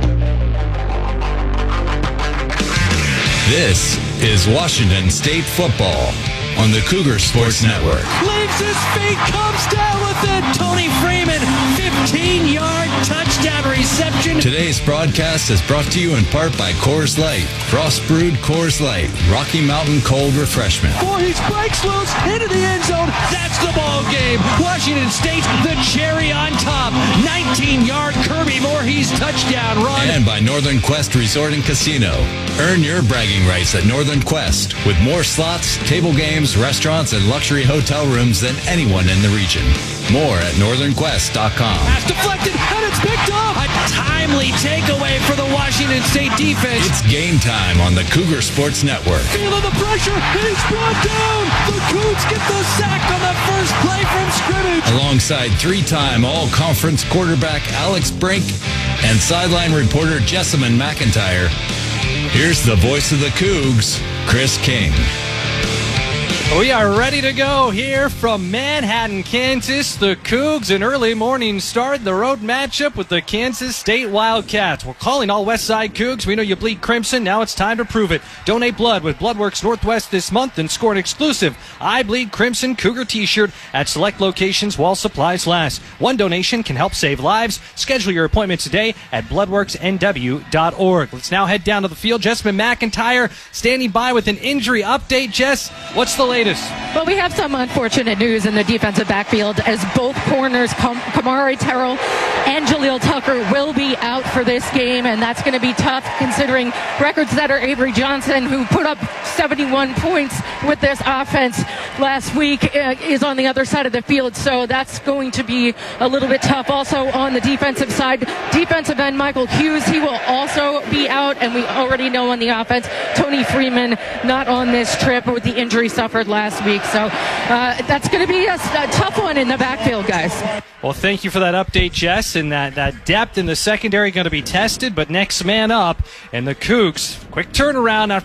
This is Washington State football on the Cougar Sports Network. Leaves his feet, comes down with it. Tony Freeman, fifteen-yard touchdown reception. Today's broadcast is brought to you in part by Coors Light. Frost-brewed Coors Light. Rocky Mountain Cold Refreshment. Boy, he breaks loose into the end zone. That's the ball game. Washington State, the cherry on top. nineteen-yard Kirby Voorhees touchdown run. And by Northern Quest Resort and Casino. Earn your bragging rights at Northern Quest with more slots, table games, restaurants, and luxury hotel rooms than anyone in the region. More at northern quest dot com. Pass deflected, and it's picked up. A timely takeaway for the Washington State defense. It's game time on the Cougar Sports Network. Feeling the pressure, and he's brought down. The Cougs get the sack on the first play from scrimmage. Alongside three-time all-conference quarterback Alex Brink and sideline reporter Jessamine McIntyre, here's the voice of the Cougs, Chris King. We are ready to go here from Manhattan, Kansas. The Cougs, an early morning start, the road matchup with the Kansas State Wildcats. We're calling all Westside Cougs. We know you bleed crimson. Now it's time to prove it. Donate blood with Bloodworks Northwest this month and score an exclusive I Bleed Crimson Cougar t-shirt at select locations while supplies last. One donation can help save lives. Schedule your appointment today at bloodworks n w dot org. Let's now head down to the field. Jessamine McIntyre standing by with an injury update. Jess, what's the latest latest? Well, we have some unfortunate news in the defensive backfield as both corners, Kam- Kamari Terrell and Jaleel Tucker, will be out for this game, and that's going to be tough considering records that are Avery Johnson, who put up seventy-one points with this offense last week, uh, is on the other side of the field, so that's going to be a little bit tough. Also on the defensive side, defensive end Michael Hughes, he will also be out, and we already know on the offense, Tony Freeman not on this trip with the injury suffered last week. So uh, that's going to be a, a tough one in the backfield, guys. Well, thank you for that update, Jess. And that, that depth in the secondary going to be tested, but next man up, and the Cougs, quick turnaround after